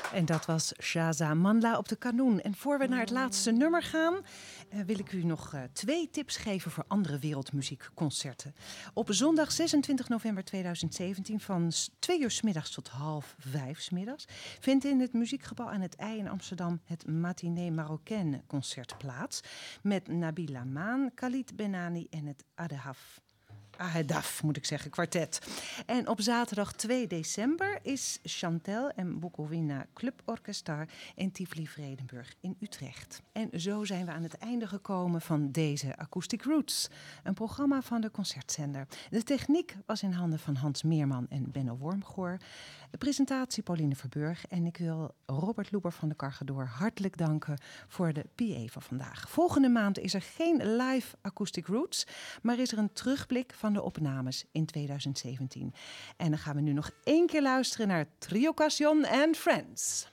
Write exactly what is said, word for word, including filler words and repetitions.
En dat was Shaza Manla op de kanoen. En voor we naar het laatste nummer gaan, uh, wil ik u nog uh, twee tips geven voor andere wereldmuziekconcerten. Op zondag zesentwintig november tweeduizend zeventien van twee uur 's middags tot half vijf 's middags vindt in het Muziekgebouw aan het IJ in Amsterdam het Matinee Marocaine concert plaats. Met Nabila Maan, Khalid Benani en het Adehaf. Ahedaf, moet ik zeggen, kwartet. En op zaterdag twee december is Chantel en Bukowina Club Orchestra in Tivoli-Vredenburg in Utrecht. En zo zijn we aan het einde gekomen van deze Acoustic Roots, een programma van de Concertzender. De techniek was in handen van Hans Meerman en Benno Wormgoor. De presentatie Pauline Verburg. En ik wil Robert Loeber van de Cargador hartelijk danken voor de P A van vandaag. Volgende maand is er geen live Acoustic Roots, maar is er een terugblik van de opnames in tweeduizend zeventien. En dan gaan we nu nog één keer luisteren naar Trio Cassion and Friends.